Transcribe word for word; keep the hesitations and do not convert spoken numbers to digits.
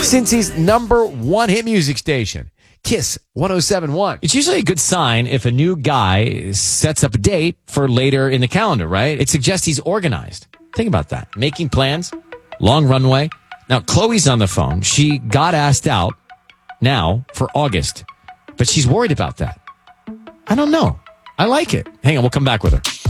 Cincy's number one hit music station, Kiss one oh seven point one. It's usually a good sign if a new guy sets up a date for later in the calendar, right? It suggests he's organized. Think about that. Making plans, long runway. Now, Chloe's on the phone. She got asked out now for August, but she's worried about that. I don't know. I like it. Hang on, we'll come back with her.